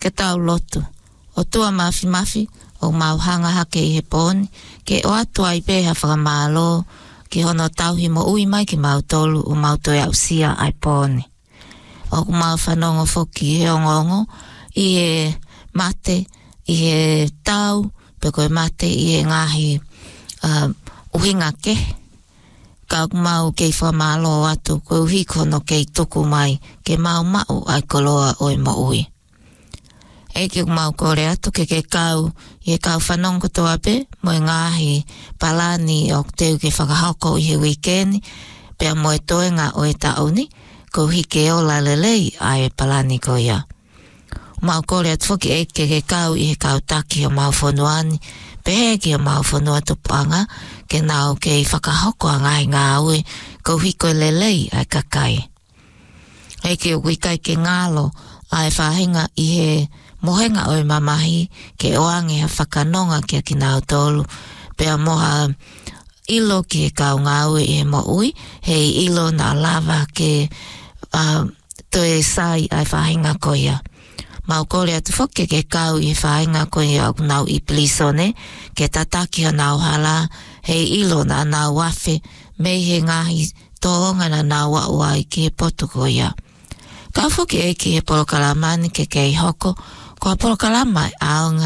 ke tau lotu. O tua mafi o mauhanga hake I he poni, ke o atua I peha whakamalo, ki hono tauhi mo ui mai ki mautolu o mautoi au sia ai poni. O mau whanongo foki he ongongo, I he mate, I he tau, peko e mate, I he ngahi uhinga ke. Ka mau kei whamalo atu, ko hiko no kei tuku mai, ke mau ai koloa o e mo ui. E ke mau kore atu ke kau, I kau whanongo toa pe, mo e ngahi palani o teu ke whakahoko I he weekend, pea mo e toenga o e tauni, ko hike o la lelei ai palani ko ia. Mau kore atu foki e ke kau I he kau taki o mau whonuani, pehe ki o mau whanua tupanga, ke nao ke whakahoko a ngai ngā ue, ko hiko lelei ai kakai. E ke wikai ke ngalo, ai whahinga I he mohenga o mamahi, ke oange ha whakanonga ki a ki nao tolu, pea moha ilo ki he kau ngā ue I he mo ui, hei ilo na lava ke toe sai ai whahinga ko ia. Mau kore atu whoke ke kau I whainga ko ia au nau I plisone, ke tataki o nau hala, hei ilo na nau wafe, mei he ngahi toonga na nau wa I ki he potu ko ia. Ka whoke e ki he polokalamani ke kei hoko, ko a polokalama aonga